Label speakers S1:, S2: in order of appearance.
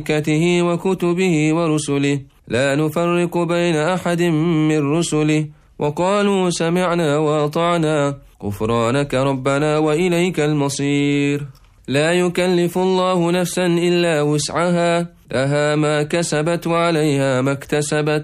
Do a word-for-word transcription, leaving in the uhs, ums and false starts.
S1: وملائكته وكتبه ورسله لا نفرق بين أحد من رسله وقالوا سمعنا وأطعنا غفرانك ربنا وإليك المصير. لا يكلف الله نفسا إلا وسعها، لها ما كسبت وعليها ما اكتسبت